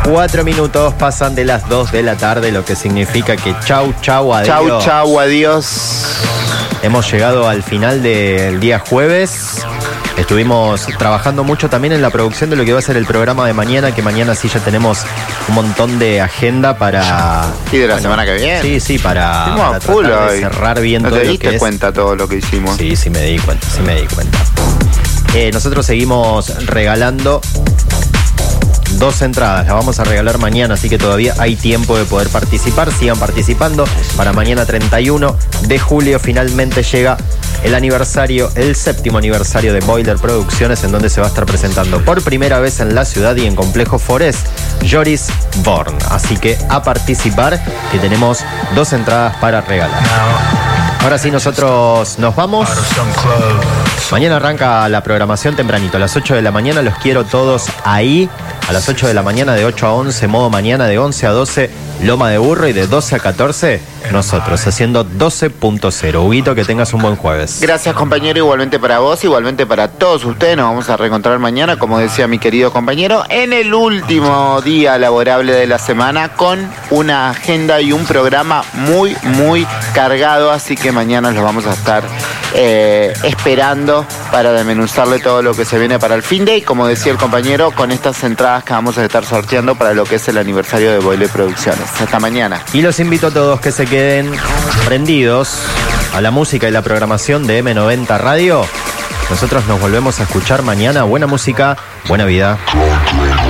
4 minutos pasan de las 2 de la tarde, lo que significa que chau, adiós. Chau, chau, adiós. Hemos llegado al final del día jueves. Estuvimos trabajando mucho también en la producción de lo que va a ser el programa de mañana, que mañana sí ya tenemos un montón de agenda para... ¿Y de la semana que viene? Sí, para tratar de cerrar bien todo lo que es. ¿Te diste cuenta todo lo que hicimos? Sí, me di cuenta. Nosotros seguimos regalando 2 entradas, las vamos a regalar mañana, así que todavía hay tiempo de poder participar. Sigan participando. Para mañana 31 de julio finalmente llega el aniversario, el 7º aniversario de Boiler Producciones, en donde se va a estar presentando por primera vez en la ciudad y en Complejo Forest, Joris Born. Así que a participar, que tenemos 2 entradas para regalar. Ahora sí, nosotros nos vamos. Mañana arranca la programación tempranito, a las 8 de la mañana. Los quiero todos ahí. A las 8 de la mañana, de 8 a 11, modo mañana, de 11 a 12, Loma de Burro, y de 12 a 14, nosotros, haciendo 12.0. Huguito, que tengas un buen jueves. Gracias, compañero, igualmente para vos, igualmente para todos ustedes. Nos vamos a reencontrar mañana, como decía mi querido compañero, en el último día laborable de la semana, con una agenda y un programa muy, muy cargado. Así que mañana los vamos a estar esperando para desmenuzarle todo lo que se viene para el fin de, y como decía el compañero, con estas entradas que vamos a estar sorteando para lo que es el aniversario de Boiler Producciones. Hasta mañana. Y los invito a todos que se queden prendidos a la música y la programación de M90 Radio. Nosotros nos volvemos a escuchar mañana. Buena música, buena vida.